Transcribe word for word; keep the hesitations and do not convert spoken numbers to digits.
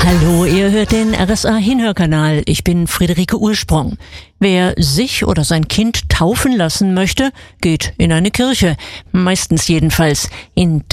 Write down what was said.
Hallo, ihr hört den R S A-Hinhörkanal. Ich bin Friederike Ursprung. Wer sich oder sein Kind taufen lassen möchte, geht in eine Kirche. Meistens jedenfalls. In